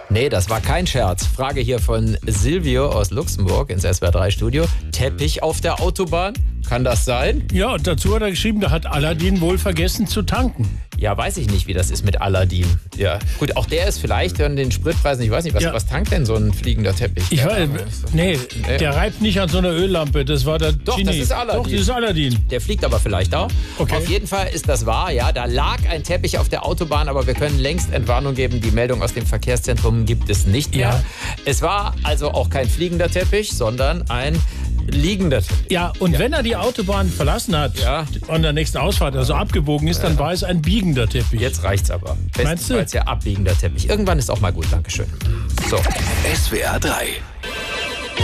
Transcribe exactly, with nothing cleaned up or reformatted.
Nee, das war kein Scherz. Frage hier von Silvio aus Luxemburg ins S W R drei Studio. Teppich auf der Autobahn? Kann das sein? Ja, und dazu hat er geschrieben, da hat Aladdin wohl vergessen zu tanken. Ja, weiß ich nicht, wie das ist mit Aladdin. Ja, gut, auch der ist vielleicht an den Spritpreisen, ich weiß nicht, was, ja. was tankt denn so ein fliegender Teppich? Ich weiß, nee, nee, der reibt nicht an so einer Öllampe, das war der Doch, Genie. das ist Aladdin. Doch, das ist Aladdin. Der fliegt aber vielleicht auch. Okay. Auf jeden Fall ist das wahr, ja, da lag ein Teppich auf der Autobahn, aber wir können längst Entwarnung geben, die Meldung aus dem Verkehrszentrum gibt es nicht mehr. Ja. Es war also auch kein fliegender Teppich, sondern ein liegender Teppich. Ja, und ja. wenn er die Autobahn verlassen hat, ja. an der nächsten Ausfahrt, also abgebogen ist, dann war es ein biegender Teppich. Jetzt reicht's aber. Meinst du? Bestenfalls ja abbiegender Teppich. Irgendwann ist auch mal gut, Dankeschön. So. S W R drei